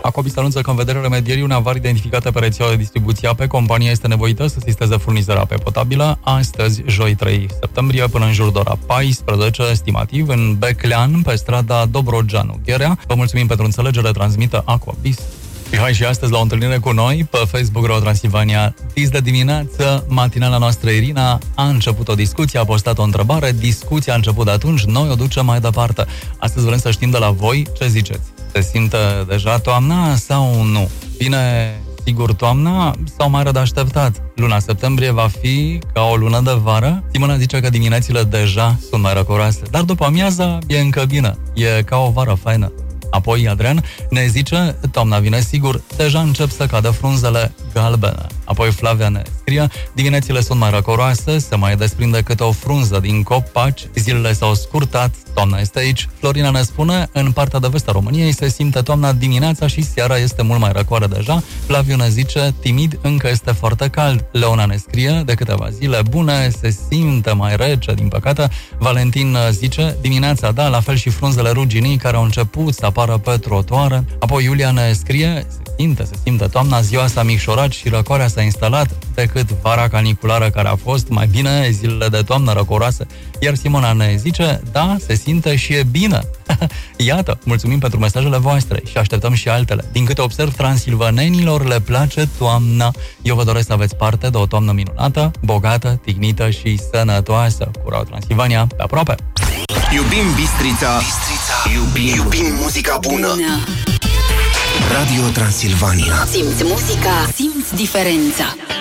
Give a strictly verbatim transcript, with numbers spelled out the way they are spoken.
Aquabis anunță că în vederea remedierii unei avarii identificate pe rețeaua de distribuție ape, compania este nevoită să sisteze furnizarea apei potabilă astăzi, joi trei septembrie, până în jur de ora paisprezece, estimativ, în Beclean, pe strada Dobrogeanu Gherea. Vă mulțumim pentru înțelegere, transmită Aquabis. Și hai și astăzi la o întâlnire cu noi pe Facebook Radio Transilvania. Dis de dimineață, matinala noastră Irina a început o discuție, a postat o întrebare, discuția a început de atunci, noi o ducem mai departe. Astăzi vrem să știm de la voi ce ziceți. Se simte deja toamna sau nu? Bine, sigur toamna sau mai rău de așteptat? Luna septembrie va fi ca o lună de vară? Simona zice că diminețile deja sunt mai răcoroase, dar după amiaza e încă bine, e ca o vară faină. Apoi Adrian ne zice, toamna vine sigur, deja încep să cadă frunzele galbene. Apoi Flavia ne scrie, diminețile sunt mai răcoroase, se mai desprinde câte o frunză din copaci, zilele s-au scurtat, toamna este aici. Florina ne spune, în partea de vest a României se simte toamna dimineața și seara este mult mai răcoare deja. Flaviu ne zice, timid, încă este foarte cald. Leona ne scrie, de câteva zile bune, se simte mai rece, din păcate. Valentin zice, dimineața, da, la fel și frunzele ruginii care au început să apară pe trotuare. Apoi Iulia ne scrie, se simte, se simte toamna, ziua s-a micșorat și răcoarea s-a instalat decât vara caniculară care a fost, mai bine zilele de toamnă răcoroase. Iar Simona ne zice, da, se simte și e bine. Iată, mulțumim pentru mesajele voastre și așteptăm și altele. Din câte observ, transilvanenilor le place toamna. Eu vă doresc să aveți parte de o toamnă minunată, bogată, tignită și sănătoasă. Cu Radio Transilvania, pe aproape! Iubim Bistrița, Bistrița. Iubim, iubim muzica bună. Radio Transilvania. Simți muzica, simți diferența.